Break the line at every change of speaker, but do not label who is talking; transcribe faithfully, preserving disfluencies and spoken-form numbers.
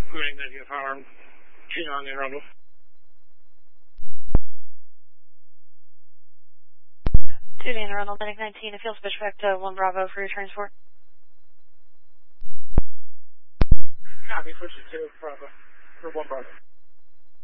Green negative harm. Two on the Arundel.
Two Dana Arundel, Medic nineteen, a field switchback to one Bravo for your transport.
Copy, switch it to Bravo. For one Bravo.